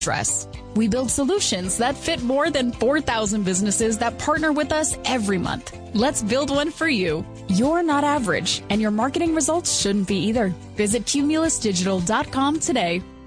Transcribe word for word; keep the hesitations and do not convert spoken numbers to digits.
address. We build solutions that fit more than four thousand businesses that partner with us every month. Let's build one for you. You're not average, and your marketing results shouldn't be either. Visit cumulus digital dot com today.